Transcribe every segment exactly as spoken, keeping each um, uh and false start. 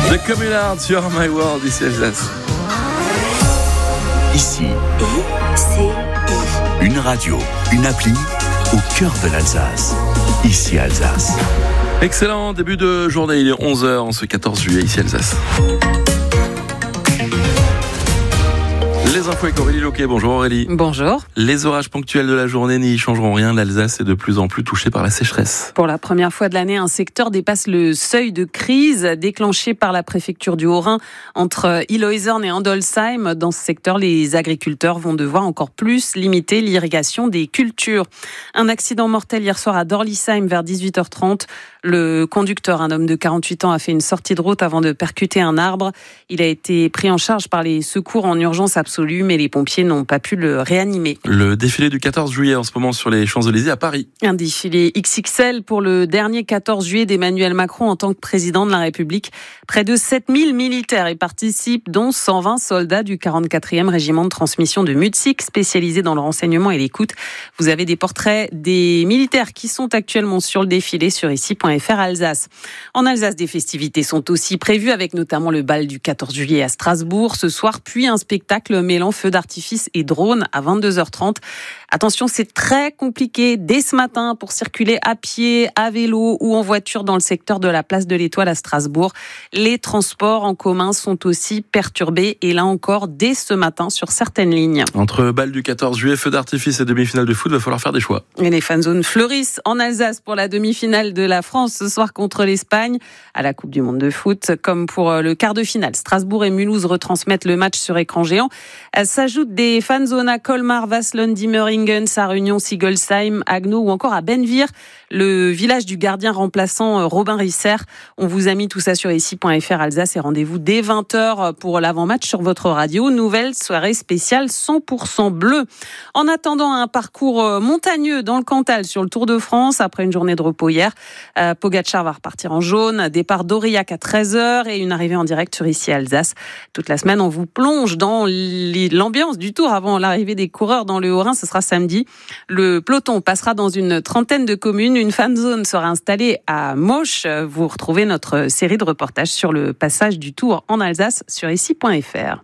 The Communards, You Are My World, ici Alsace. Ici, I C I. une radio, une appli au cœur de l'Alsace. Ici Alsace. Excellent début de journée, il est onze heures en ce quatorze juillet, ici Alsace. Les infos avec Aurélie Loquet. Bonjour Aurélie. Bonjour. Les orages ponctuels de la journée n'y changeront rien. L'Alsace est de plus en plus touchée par la sécheresse. Pour la première fois de l'année, un secteur dépasse le seuil de crise déclenché par la préfecture du Haut-Rhin entre Illoisern et Andolsheim. Dans ce secteur, les agriculteurs vont devoir encore plus limiter l'irrigation des cultures. Un accident mortel hier soir à Dorlisheim vers dix-huit heures trente. Le conducteur, un homme de quarante-huit ans, a fait une sortie de route avant de percuter un arbre. Il a été pris en charge par les secours en urgence absolue, mais les pompiers n'ont pas pu le réanimer. Le défilé du quatorze juillet en ce moment sur les Champs-Élysées à Paris. Un défilé X X L pour le dernier quatorze juillet d'Emmanuel Macron en tant que président de la République. Près de sept mille militaires y participent, dont cent vingt soldats du quarante-quatrième régiment de transmission de Mutzig, spécialisé dans le renseignement et l'écoute. Vous avez des portraits des militaires qui sont actuellement sur le défilé sur ici point f r Alsace. En Alsace, des festivités sont aussi prévues avec notamment le bal du quatorze juillet à Strasbourg ce soir, puis un spectacle mêlant feux d'artifice et drones à vingt-deux heures trente. Attention, c'est très compliqué dès ce matin pour circuler à pied, à vélo ou en voiture dans le secteur de la place de l'Étoile à Strasbourg. Les transports en commun sont aussi perturbés et là encore dès ce matin sur certaines lignes. Entre bal du quatorze juillet, feux d'artifice et demi-finale de foot, il va falloir faire des choix. Et les fanzones fleurissent en Alsace pour la demi-finale de la France ce soir contre l'Espagne à la Coupe du Monde de foot, comme pour le quart de finale. Strasbourg et Mulhouse retransmettent le match sur écran géant. S'ajoutent des fanzones à Colmar, Wasselon, Dimmeringen, Sarre-Union, Sigolsheim, Haguenau ou encore à Benvir, le village du gardien remplaçant Robin Risser. On vous a mis tout ça sur ici point f r Alsace et rendez-vous dès vingt heures pour l'avant-match sur votre radio. Nouvelle soirée spéciale cent pour cent bleu. En attendant un parcours montagneux dans le Cantal sur le Tour de France, après une journée de repos hier, euh, Pogacar va repartir en jaune. Départ d'Aurillac à treize heures et une arrivée en direct sur ici Alsace. Toute la semaine, on vous plonge dans l'ambiance du Tour avant l'arrivée des coureurs dans le Haut-Rhin. Ce sera samedi. Le peloton passera dans une trentaine de communes. Une fanzone sera installée à Moche. Vous retrouvez notre série de reportages sur le passage du Tour en Alsace sur ici point f r.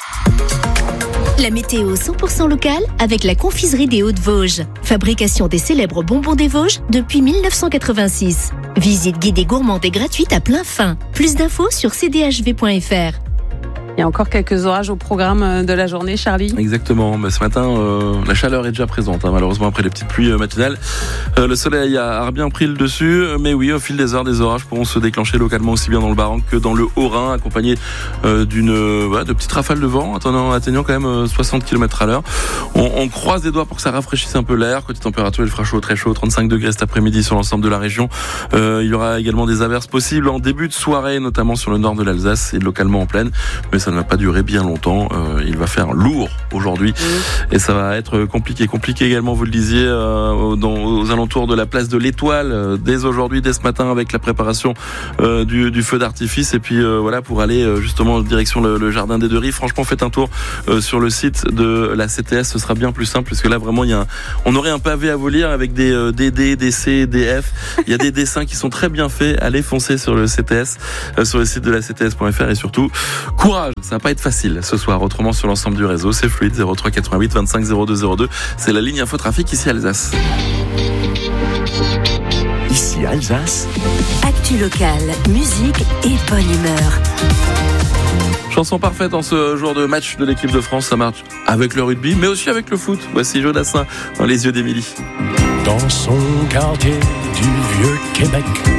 La météo cent pour cent locale avec la confiserie des Hauts-de-Vosges. Fabrication des célèbres bonbons des Vosges depuis dix-neuf cent quatre-vingt-six. Visite guidée gourmande et gratuite à plein fin. Plus d'infos sur c d h v point f r. Il y a encore quelques orages au programme de la journée, Charlie. Exactement. Mais ce matin, euh, la chaleur est déjà présente. Hein, malheureusement, après les petites pluies euh, matinales, euh, le soleil a, a bien pris le dessus. Mais oui, au fil des heures, des orages pourront se déclencher localement aussi bien dans le Bas-Rhin que dans le Haut-Rhin, accompagnés euh, d'une euh, ouais, de petites rafales de vent, atteignant, atteignant quand même euh, soixante kilomètres à l'heure. On, on croise les doigts pour que ça rafraîchisse un peu l'air. Côté température, il fera chaud, très chaud, trente-cinq degrés cet après-midi sur l'ensemble de la région. Euh, il y aura également des averses possibles en début de soirée, notamment sur le nord de l'Alsace et localement en plaine. Mais ça ne va pas durer bien longtemps. Euh, il va faire lourd aujourd'hui mmh. et ça va être compliqué. Compliqué également, vous le disiez, euh, dans, aux alentours de la place de l'Étoile, euh, dès aujourd'hui, dès ce matin, avec la préparation euh, du, du feu d'artifice. Et puis euh, voilà, pour aller euh, justement en direction le, le jardin des Deux Rives. Franchement, faites un tour euh, sur le site de la C T S, ce sera bien plus simple, parce que là vraiment, il y a un, on aurait un pavé à vous lire avec des euh, D D, D C, D F. Il y a des dessins qui sont très bien faits. Allez foncer sur le C T S, euh, sur le site de la C T S point f r et surtout, courage. Ça va pas être facile ce soir, autrement sur l'ensemble du réseau, c'est fluide. Zéro trois quatre-vingt-huit vingt-cinq zéro deux zéro deux, c'est la ligne infotrafic ici Alsace. Ici Alsace. Actu locale, musique et bonne humeur. Chanson parfaite en ce jour de match de l'équipe de France, ça marche avec le rugby, mais aussi avec le foot. Voici Jodassin dans Les Yeux d'Émilie. Dans son quartier du Vieux Québec,